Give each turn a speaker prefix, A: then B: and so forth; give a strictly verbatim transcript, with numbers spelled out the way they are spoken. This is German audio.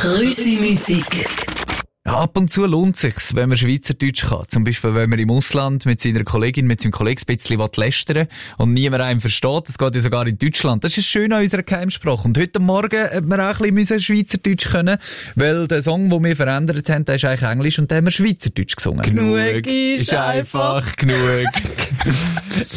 A: Grüssi-Musik.
B: Ja, ab und zu lohnt sich's, wenn man Schweizerdeutsch kann. Zum Beispiel, wenn man im Ausland mit seiner Kollegin, mit seinem Kollegen ein bisschen lästern und niemand einem versteht. Das geht ja sogar in Deutschland. Das ist schön an unserer Geheimsprache. Und heute Morgen hat man auch ein bisschen Schweizerdeutsch können, weil der Song, den wir verändert haben, der ist eigentlich Englisch und da haben wir Schweizerdeutsch gesungen.
A: Genug ist,
B: ist einfach genug.